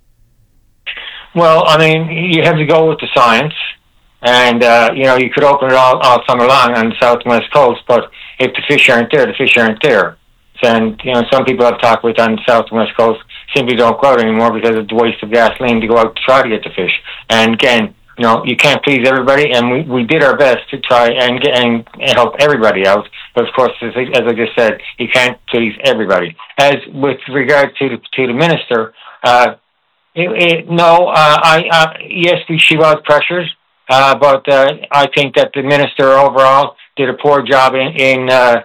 Well, I mean, you have to go with the science, and you could open it all summer long on the South and West Coast, but if the fish aren't there, the fish aren't there. And some people I've talked with on the South and West Coast simply don't go out anymore because of the waste of gasoline to go out to try to get the fish. And again, you can't please everybody, and we did our best to try and help everybody out. But of course, as I just said, you can't please everybody. As with regard to the minister, yes, she was pressured, but I think that the minister overall did a poor job in the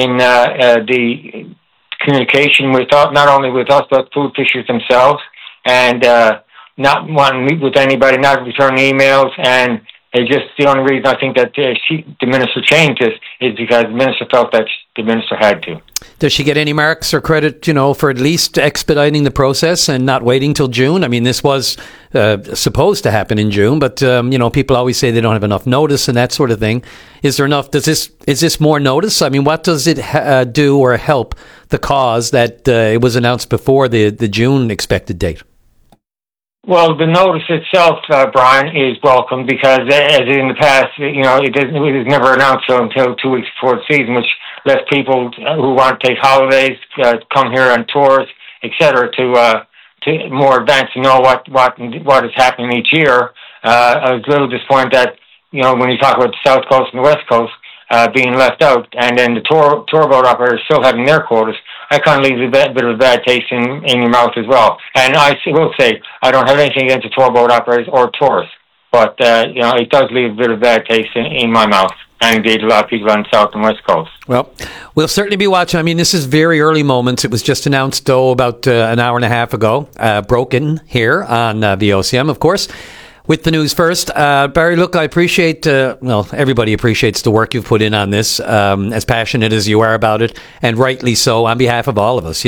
communication with us, not only with us, but food fishers themselves, and not wanting to meet with anybody, not returning emails, and it's just the only reason I think that the minister changed this is because the minister felt that the minister had to. Does she get any marks or credit, for at least expediting the process and not waiting till June? I mean, this was supposed to happen in June, but people always say they don't have enough notice and that sort of thing. Is there enough? Is this more notice? I mean, what does it do or help the cause that it was announced before the June expected date? Well, the notice itself, Brian, is welcome because, as in the past, it was never announced until 2 weeks before the season, which left people who want to take holidays, come here on tours, etc., to more advance to know what is happening each year. I was a little disappointed that when you talk about the South Coast and the West Coast being left out, and then the tour boat operators still having their quotas, that kind of leaves a bit of a bad taste in your mouth as well. And I will say, I don't have anything against the tour boat operators or tourists, but it does leave a bit of a bad taste in my mouth, and indeed a lot of people on the South and West Coast. Well, we'll certainly be watching. I mean, this is very early moments. It was just announced, about an hour and a half ago, broken here on VOCM, of course. With the news first, Barry, look, I appreciate, everybody appreciates the work you've put in on this, as passionate as you are about it, and rightly so, on behalf of all of us,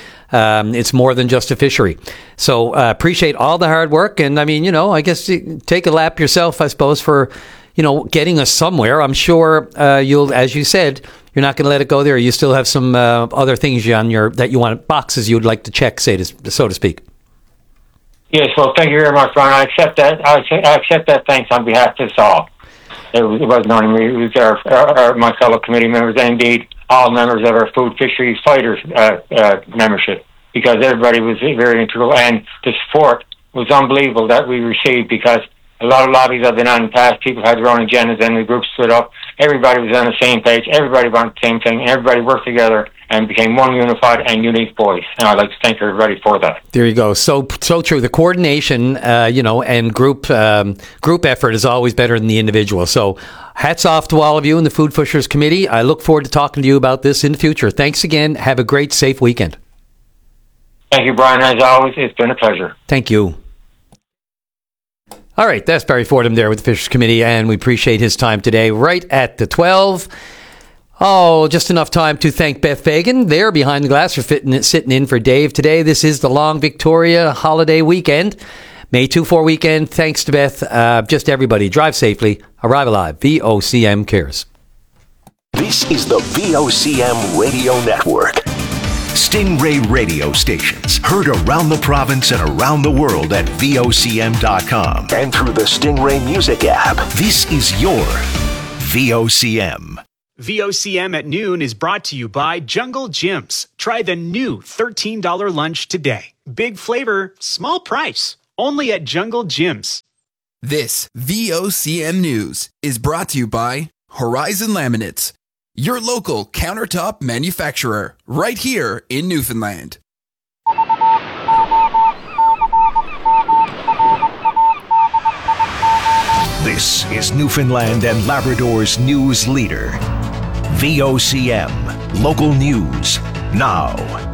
It's more than just a fishery. So appreciate all the hard work, and I mean, I guess take a lap yourself, I suppose, for, getting us somewhere. I'm sure you'll, as you said, you're not going to let it go there. You still have some other things that you want, boxes you'd like to check, so to speak. Yes, well, thank you very much, Brian. I accept that. I accept that thanks on behalf of us all. It wasn't only me; it was my fellow committee members, and indeed all members of our food fisheries fighters membership, because everybody was very integral, and the support was unbelievable that we received. Because a lot of lobbies I've been on in the past, people had their own agendas, and the group split up. Everybody was on the same page. Everybody wanted the same thing. Everybody worked together and became one unified and unique voice. And I'd like to thank everybody for that. There you go. So true. The coordination, and group effort is always better than the individual. So hats off to all of you in the Food Fishers Committee. I look forward to talking to you about this in the future. Thanks again. Have a great, safe weekend. Thank you, Brian. As always, it's been a pleasure. Thank you. All right, that's Barry Fordham there with the Fishers Committee, and we appreciate his time today right at the 12. Oh, just enough time to thank Beth Fagan there behind the glass for sitting in for Dave today. This is the long Victoria holiday weekend, May 2-4 weekend. Thanks to Beth. Just everybody, drive safely, arrive alive. VOCM cares. This is the VOCM Radio Network. Stingray radio stations heard around the province and around the world at VOCM.com and through the Stingray Music app. This is your VOCM. VOCM at noon is brought to you by Jungle Gyms. Try the new $13 lunch today. Big flavor, small price. Only at Jungle Gyms. This VOCM News is brought to you by Horizon Laminates, your local countertop manufacturer, right here in Newfoundland. This is Newfoundland and Labrador's news leader. VOCM, local news, now.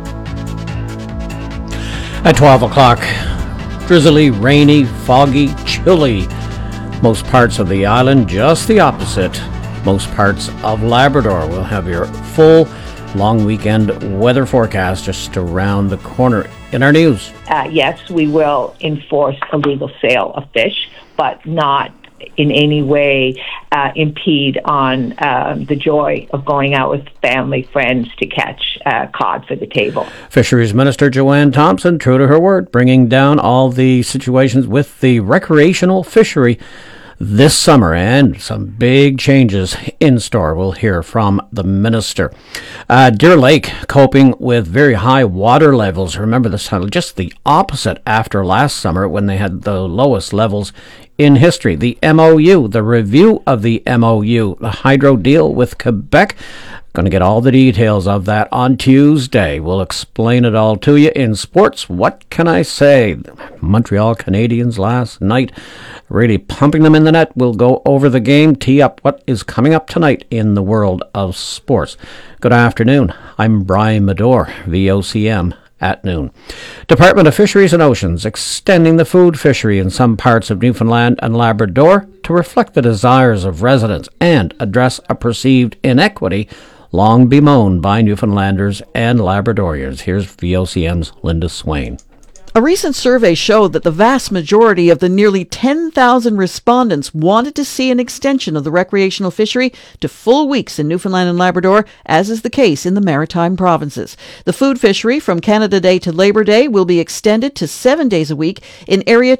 At 12 o'clock, drizzly, rainy, foggy, chilly. Most parts of the island, just the opposite. Most parts of Labrador will have your full long weekend weather forecast just around the corner. In our news, yes, we will enforce illegal sale of fish, but not in any way impede on the joy of going out with family, friends to catch cod for the table. Fisheries Minister Joanne Thompson, true to her word, bringing down all the situations with the recreational fishery this summer, and some big changes in store. We'll hear from the minister. Deer Lake coping with very high water levels. Remember this time, just the opposite after last summer when they had the lowest levels in history. The MOU, the review of the MOU, the hydro deal with Quebec. Going to get all the details of that on Tuesday. We'll explain it all to you in sports. What can I say? Montreal Canadiens last night, really pumping them in the net. We'll go over the game, tee up what is coming up tonight in the world of sports. Good afternoon. I'm Brian Medore, VOCM at noon. Department of Fisheries and Oceans extending the food fishery in some parts of Newfoundland and Labrador to reflect the desires of residents and address a perceived inequity long bemoaned by Newfoundlanders and Labradorians. Here's VOCM's Linda Swain. A recent survey showed that the vast majority of the nearly 10,000 respondents wanted to see an extension of the recreational fishery to full weeks in Newfoundland and Labrador, as is the case in the Maritime provinces. The food fishery from Canada Day to Labor Day will be extended to 7 days a week in Area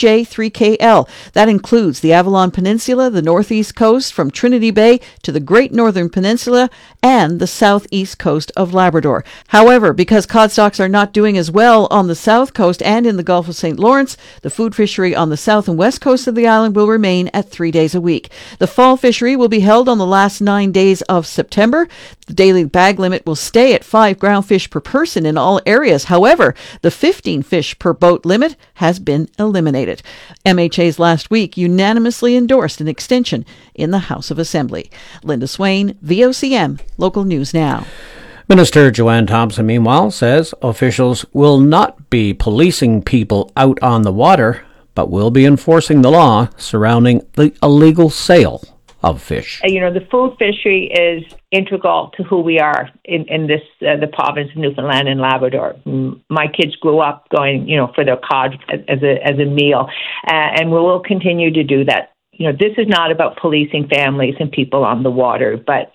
2J3KL. That includes the Avalon Peninsula, the northeast coast from Trinity Bay to the Great Northern Peninsula, and the southeast coast of Labrador. However, because cod stocks are not doing as well on the south coast and in the Gulf of St. Lawrence, the food fishery on the south and west coast of the island will remain at 3 days a week. The fall fishery will be held on the last 9 days of September. The daily bag limit will stay at 5 ground fish per person in all areas. However, the 15 fish per boat limit has been eliminated. MHAs last week unanimously endorsed an extension in the House of Assembly. Linda Swain, VOCM, Local News Now. Minister Joanne Thompson, meanwhile, says officials will not be policing people out on the water, but will be enforcing the law surrounding the illegal sale of fish. The food fishery is integral to who we are in this the province of Newfoundland and Labrador. My kids grew up going, for their cod as a meal, and we will continue to do that. This is not about policing families and people on the water, but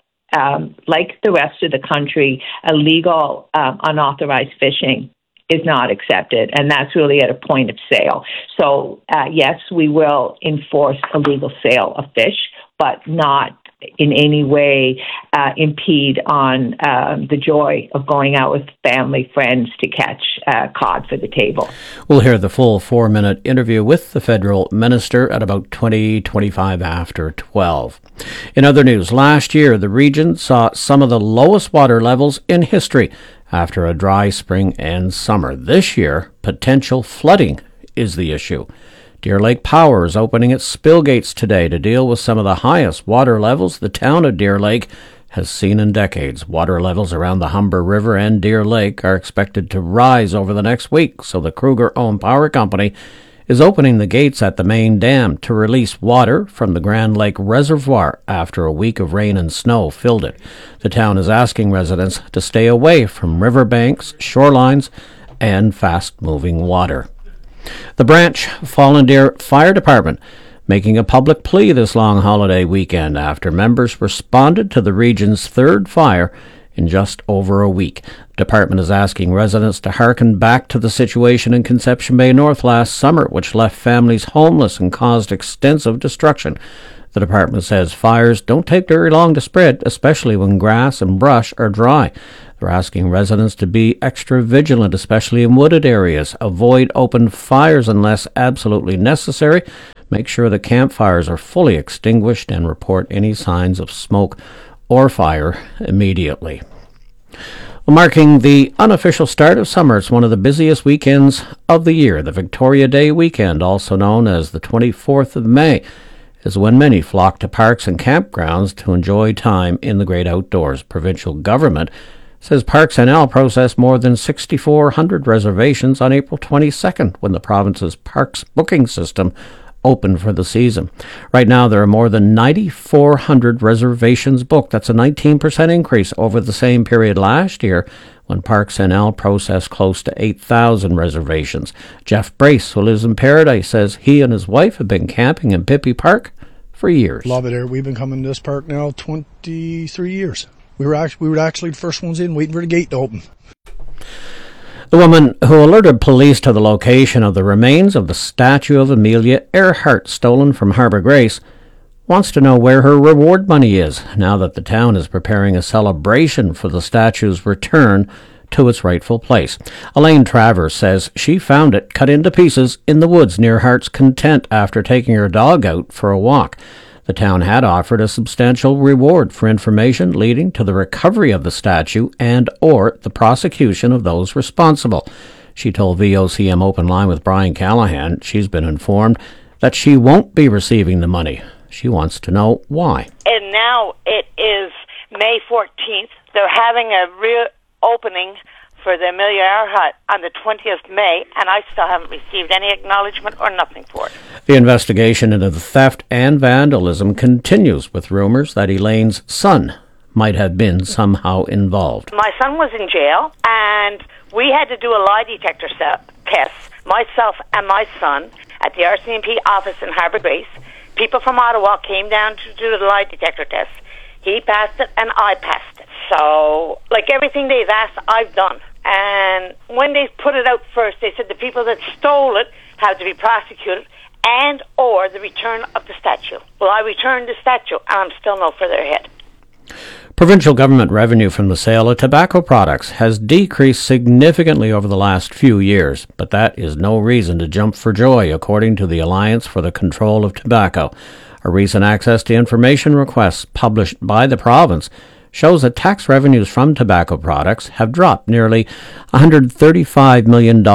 like the rest of the country, illegal, unauthorized fishing is not accepted, and that's really at a point of sale. So, yes, we will enforce illegal sale of fish, but not in any way impede on the joy of going out with family, friends to catch cod for the table. We'll hear the full 4-minute interview with the federal minister at about 20-25 after 12. In other news, last year the region saw some of the lowest water levels in history after a dry spring and summer. This year, potential flooding is the issue. Deer Lake Power is opening its spill gates today to deal with some of the highest water levels the town of Deer Lake has seen in decades. Water levels around the Humber River and Deer Lake are expected to rise over the next week, so the Kruger-owned power company is opening the gates at the main dam to release water from the Grand Lake Reservoir after a week of rain and snow filled it. The town is asking residents to stay away from riverbanks, shorelines, and fast-moving water. The Branch Fallen Deer Fire Department making a public plea this long holiday weekend after members responded to the region's third fire in just over a week. The department is asking residents to hearken back to the situation in Conception Bay North last summer, which left families homeless and caused extensive destruction. The department says fires don't take very long to spread, especially when grass and brush are dry. They're asking residents to be extra vigilant, especially in wooded areas. Avoid open fires unless absolutely necessary. make sure the campfires are fully extinguished and report any signs of smoke or fire immediately. Well, marking the unofficial start of summer, it's one of the busiest weekends of the year. The Victoria Day weekend, also known as the 24th of May, is when many flock to parks and campgrounds to enjoy time in the great outdoors. Provincial government says Parks NL processed more than 6,400 reservations on April 22nd when the province's parks booking system opened for the season. Right now, there are more than 9,400 reservations booked. That's a 19% increase over the same period last year when Parks NL processed close to 8,000 reservations. Jeff Brace, who lives in Paradise, says he and his wife have been camping in Pippi Park for years. Love it here. We've been coming to this park now 23 years. We were actually the first ones in, waiting for the gate to open. The woman who alerted police to the location of the remains of the statue of Amelia Earhart stolen from Harbour Grace wants to know where her reward money is now that the town is preparing a celebration for the statue's return to its rightful place. Elaine Travers says she found it cut into pieces in the woods near Heart's Content after taking her dog out for a walk. The town had offered a substantial reward for information leading to the recovery of the statue and or the prosecution of those responsible. She told VOCM Open Line with Brian Callahan she's been informed that she won't be receiving the money. She wants to know why. And now it is May 14th. They're having a reopening for the Amelia Earhart on the 20th of May, and I still haven't received any acknowledgement or nothing for it. The investigation into the theft and vandalism continues with rumors that Elaine's son might have been somehow involved. My son was in jail, and we had to do a lie detector test, myself and my son, at the RCMP office in Harbour Grace. People from Ottawa came down to do the lie detector test. He passed it, and I passed it. So, like everything they've asked, I've done. And when they put it out first, they said the people that stole it had to be prosecuted and or the return of the statue. Well, I returned the statue, and I'm still no further ahead. Provincial government revenue from the sale of tobacco products has decreased significantly over the last few years, but that is no reason to jump for joy, according to the Alliance for the Control of Tobacco. A recent access to information request published by the province shows that tax revenues from tobacco products have dropped nearly $135 million in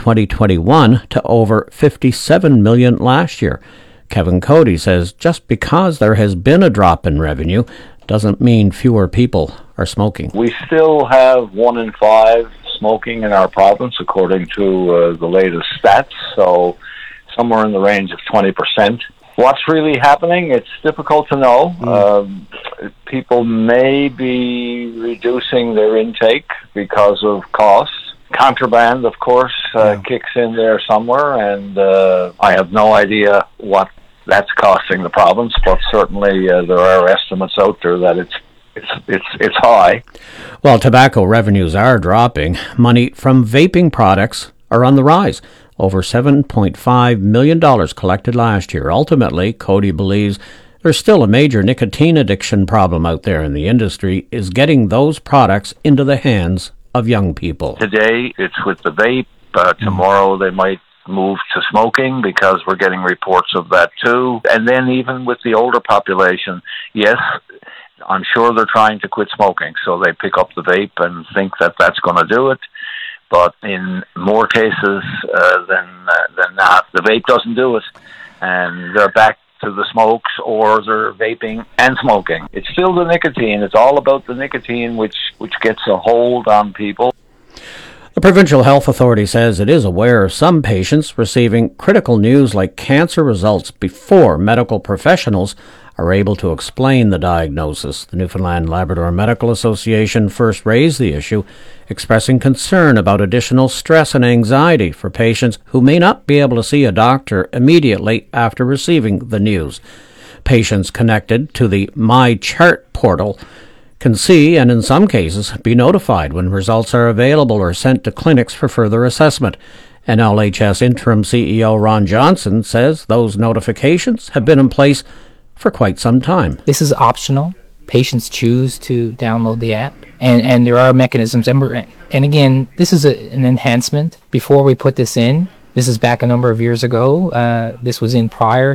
2021 to over $57 million last year. Kevin Cody says just because there has been a drop in revenue doesn't mean fewer people are smoking. We still have 1 in 5 smoking in our province, according to the latest stats, somewhere in the range of 20%. What's really happening, it's difficult to know. People may be reducing their intake because of costs. Contraband, of course, kicks in there somewhere, and I have no idea what that's costing the province, but certainly there are estimates out there that it's high. While tobacco revenues are dropping, money from vaping products are on the rise. Over $7.5 million collected last year. Ultimately, Cody believes there's still a major nicotine addiction problem out there, and the industry is getting those products into the hands of young people. Today, it's with the vape. Tomorrow, they might move to smoking because we're getting reports of that too. And then even with the older population, yes, I'm sure they're trying to quit smoking, so they pick up the vape and think that that's going to do it. But in more cases than not, the vape doesn't do it, and they're back to the smokes, or they're vaping and smoking. It's still the nicotine. It's all about the nicotine, which gets a hold on people. The Provincial Health Authority says it is aware of some patients receiving critical news like cancer results before medical professionals are able to explain the diagnosis. The Newfoundland Labrador Medical Association first raised the issue, expressing concern about additional stress and anxiety for patients who may not be able to see a doctor immediately after receiving the news. Patients connected to the MyChart portal can see, and in some cases, be notified when results are available or sent to clinics for further assessment. NLHS Interim CEO Ron Johnson says those notifications have been in place for quite some time. This is optional. Patients choose to download the app, and there are mechanisms. And again, this is an enhancement. Before we put this in, this is back a number of years ago. This was in prior